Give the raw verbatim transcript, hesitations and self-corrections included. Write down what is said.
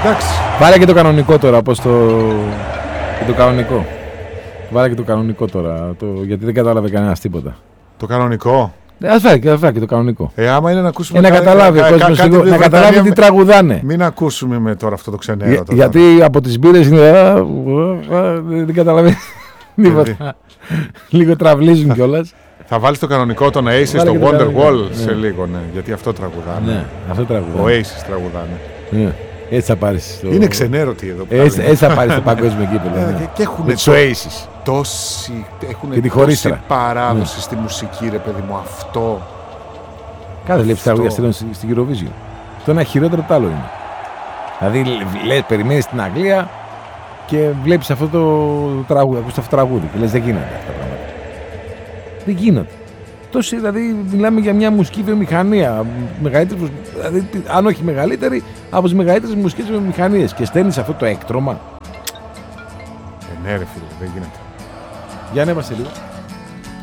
Εντάξει. Βάλε και το κανονικό τώρα, πώς το... Και το κανονικό. Βάλε και το κανονικό τώρα, το... γιατί δεν κατάλαβε κανένας τίποτα. Το κανονικό. Ε, ας βάλε, ας βάλε και το κανονικό. Ε, άμα είναι να ακούσουμε... Ε, να κα... καταλάβει κα... ο κόσμος κα... λίγο, κα... να καταλάβει τι τραγουδάνε. Μην ακούσουμε με τώρα αυτό το ξενέρο. Για, τώρα. γιατί από τις μπύρες είναι... Δεν καταλαβαίνει τίποτα. Λίγο τραυλίζουν κιόλας. Θα βάλεις το κανονικό των Aces στο Wonderwall σε λίγο, ναι. Γιατί αυτό τραγουδάνε. Ναι, αυτό τραγουδάνε. Ο Aces τραγουδάνε. Ναι. Έτσι θα πάρεις το... Είναι ξενέρωτοι εδώ. Έτσι, έτσι θα πάρεις το παγκόσμιο κύπελλο. Ναι. Ναι. Και, και έχουν με τους Oasis. Τόση, έχουν και τη τόση παράδοση ναι. στη μουσική, ρε παιδί μου, αυτό. Κάθε βλέπεις τραγούδια στέλνουν στην Eurovision. Το ένα χειρότερο από το άλλο είναι. Δηλαδή, λες, περιμένεις στην Αγγλία και βλέπεις αυτό το τραγούδι, ακούς αυτό το τραγούδι και λες δεν γίνονται αυτά τα πράγματα. Δεν γίνονται. Τόσο, δηλαδή, μιλάμε για μια μουσική βιομηχανία. Μεγαλύτερη, δηλαδή, αν όχι μεγαλύτερη, από τις μεγαλύτερες μουσικές βιομηχανίες. Και στέλνεις αυτό το έκτρωμα. Ε, ναι, ρε φίλε, δεν γίνεται. Για ανέβασε λίγο.